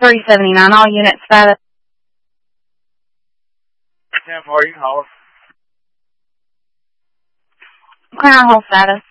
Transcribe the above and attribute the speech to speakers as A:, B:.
A: 379, all unit status.
B: 1040, hold.
A: Clear on hold status.